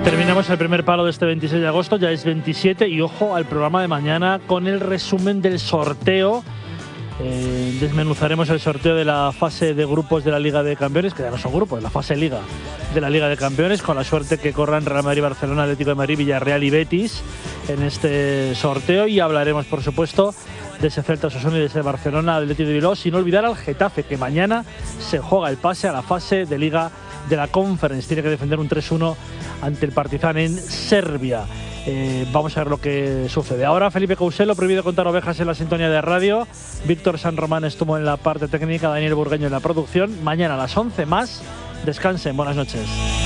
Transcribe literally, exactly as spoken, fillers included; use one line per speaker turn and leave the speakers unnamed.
Terminamos el primer palo de este veintiséis de agosto, ya es veintisiete, y ojo al programa de mañana con el resumen del sorteo. Eh, desmenuzaremos el sorteo de la fase de grupos de la Liga de Campeones, que ya no son grupos, la fase Liga de la Liga de Campeones, con la suerte que corran Real Madrid, Barcelona, Atlético de Madrid, Villarreal y Betis en este sorteo, y hablaremos, por supuesto, de ese Celta Osasuna y de ese Barcelona, Atlético de Bilbao, sin olvidar al Getafe, que mañana se juega el pase a la fase de Liga de la Conference. Tiene que defender un tres uno ante el Partizan en Serbia. Eh, vamos a ver lo que sucede. Ahora Felipe Couselo, prohibido contar ovejas en la sintonía de radio. Víctor San Román estuvo en la parte técnica, Daniel Burgueño en la producción. Mañana a las once más. Descansen, buenas noches.